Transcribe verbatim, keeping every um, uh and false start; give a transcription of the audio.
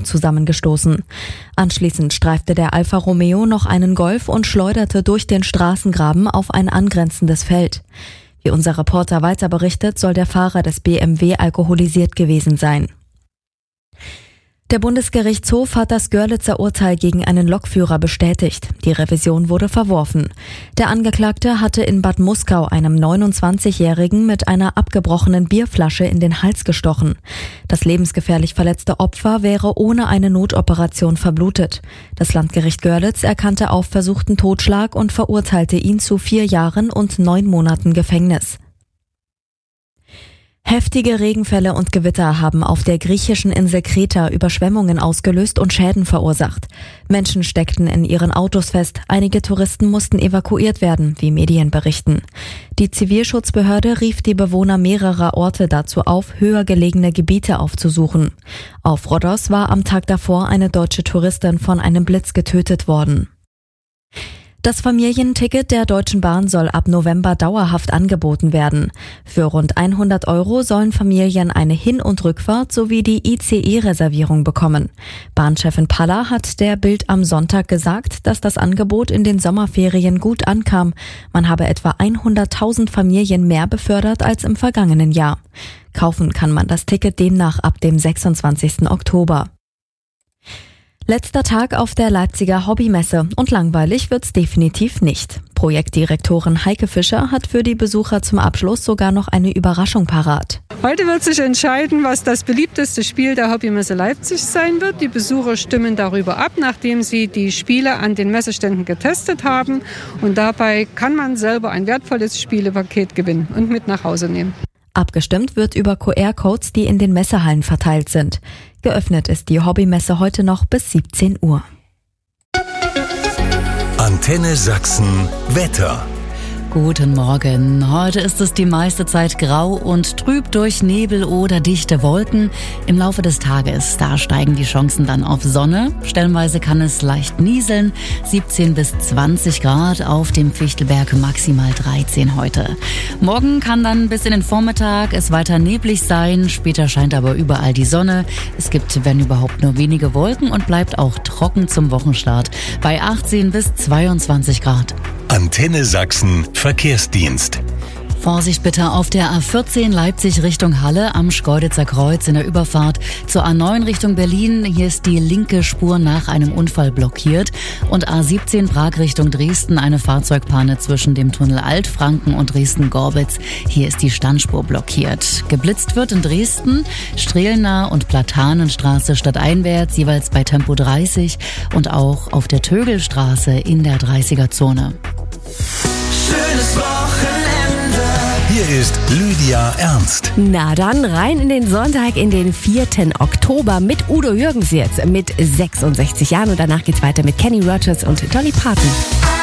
zusammengestoßen. Anschließend streifte der Alfa Romeo noch einen Golf und schleuderte durch den Straßengraben auf ein angrenzendes Feld. Wie unser Reporter weiter berichtet, soll der Fahrer des B M W alkoholisiert gewesen sein. Der Bundesgerichtshof hat das Görlitzer Urteil gegen einen Lokführer bestätigt. Die Revision wurde verworfen. Der Angeklagte hatte in Bad Muskau einem neunundzwanzigjährigen mit einer abgebrochenen Bierflasche in den Hals gestochen. Das lebensgefährlich verletzte Opfer wäre ohne eine Notoperation verblutet. Das Landgericht Görlitz erkannte auf versuchten Totschlag und verurteilte ihn zu vier Jahren und neun Monaten Gefängnis. Heftige Regenfälle und Gewitter haben auf der griechischen Insel Kreta Überschwemmungen ausgelöst und Schäden verursacht. Menschen steckten in ihren Autos fest, einige Touristen mussten evakuiert werden, wie Medien berichten. Die Zivilschutzbehörde rief die Bewohner mehrerer Orte dazu auf, höher gelegene Gebiete aufzusuchen. Auf Rhodos war am Tag davor eine deutsche Touristin von einem Blitz getötet worden. Das Familienticket der Deutschen Bahn soll ab November dauerhaft angeboten werden. Für rund hundert Euro sollen Familien eine Hin- und Rückfahrt sowie die I C E-Reservierung bekommen. Bahnchefin Paller hat der Bild am Sonntag gesagt, dass das Angebot in den Sommerferien gut ankam. Man habe etwa hunderttausend Familien mehr befördert als im vergangenen Jahr. Kaufen kann man das Ticket demnach ab dem sechsundzwanzigsten Oktober. Letzter Tag auf der Leipziger Hobbymesse und langweilig wird's definitiv nicht. Projektdirektorin Heike Fischer hat für die Besucher zum Abschluss sogar noch eine Überraschung parat. Heute wird sich entscheiden, was das beliebteste Spiel der Hobbymesse Leipzig sein wird. Die Besucher stimmen darüber ab, nachdem sie die Spiele an den Messeständen getestet haben. Und dabei kann man selber ein wertvolles Spielepaket gewinnen und mit nach Hause nehmen. Abgestimmt wird über Q R-Codes, die in den Messehallen verteilt sind. Geöffnet ist die Hobbymesse heute noch bis siebzehn Uhr. Antenne Sachsen Wetter. Guten Morgen. Heute ist es die meiste Zeit grau und trüb durch Nebel oder dichte Wolken. Im Laufe des Tages, da steigen die Chancen dann auf Sonne. Stellenweise kann es leicht nieseln. siebzehn bis zwanzig Grad, auf dem Fichtelberg maximal dreizehn heute. Morgen kann dann bis in den Vormittag es weiter neblig sein. Später scheint aber überall die Sonne. Es gibt, wenn überhaupt, nur wenige Wolken und bleibt auch trocken zum Wochenstart bei achtzehn bis zweiundzwanzig Grad. Antenne Sachsen Verkehrsdienst. Vorsicht bitte auf der A vierzehn Leipzig Richtung Halle am Schkeuditzer Kreuz in der Überfahrt zur A neun Richtung Berlin. Hier ist die linke Spur nach einem Unfall blockiert. Und A siebzehn Prag Richtung Dresden, eine Fahrzeugpanne zwischen dem Tunnel Altfranken und Dresden-Gorbitz. Hier ist die Standspur blockiert. Geblitzt wird in Dresden, Strehlner und Platanenstraße stadteinwärts, jeweils bei Tempo dreißig und auch auf der Tögelstraße in der dreißiger-Zone. Schönes Wochenende. Hier ist Lydia Ernst. Na dann rein in den Sonntag, in den vierten Oktober mit Udo Jürgens jetzt mit sechsundsechzig Jahren und danach geht's weiter mit Kenny Rogers und Dolly Parton.